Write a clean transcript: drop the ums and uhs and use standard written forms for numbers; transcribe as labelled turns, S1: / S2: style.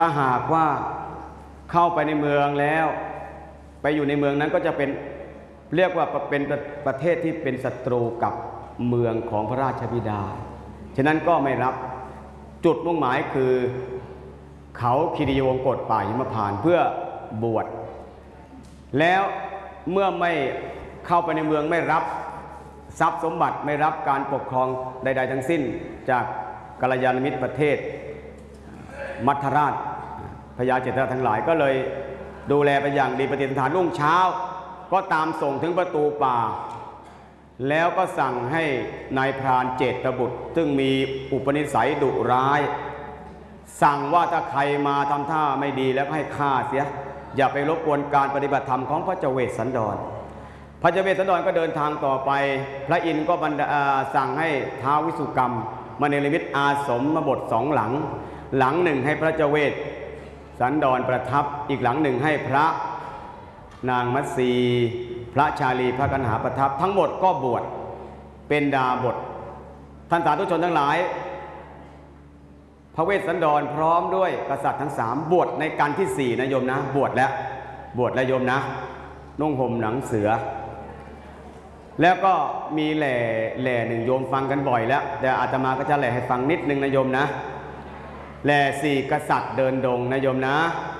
S1: ถ้าหากว่าเข้าไปในเมืองแล้วไปอยู่ในเมืองนั้นก็จะเป็นเรียกว่าเป็นประเทศที่เป็นศัตรูกับเมืองของพระราชบิดาฉะนั้นก็ไม่รับจุดมุ่งหมายคือเขาคีรีวงกฏป่าหิมพานต์เพื่อบวชแล้วเมื่อไม่เข้าไปในเมืองไม่รับทรัพย์สมบัติไม่รับการปกครองใดๆทั้งสิ้นจากกัลยาณมิตรประเทศมัทราชพญาเจตราทั้งหลายก็เลยดูแลไปอย่างดีปฏิฐานรุ่งเช้าก็ตามส่งถึงประตูป่าแล้วก็สั่งให้นายพรานเจตบุตรซึ่งมีอุปนิสัยดุร้ายสั่งว่าถ้าใครมาทำท่าไม่ดีแล้วให้ฆ่าเสียอย่าไปรบกวนการปฏิบัติธรรมของพระเจเวสสันดรพระเจเวสสันดรก็เดินทางต่อไปพระอินทร์ก็สั่งให้ท้าววิสุกรรมมาเนรมิตอาสมบทสองหลังหลังหนึ่งให้พระเจเวสสันดรประทับอีกหลังหนึ่งให้พระนางมัตสีพระชาลีพระกันหาประทับทั้งหมดก็บวชเป็นดาบทท่านสาธุชนทั้งหลายพระเวสสันดรพร้อมด้วยกษัตริย์ทั้งสามบวชในการที่สี่นะโยมนะบวชแล้วโยมนะนุ่งห่มหนังเสือแล้วก็มีแหล่หนึ่งโยมฟังกันบ่อยแล้วแต่อาตมาก็จะแหล่ให้ฟังนิดนึงนะโยมนะแหล่สี่กษัตริย์เดินดงนะโยมนะ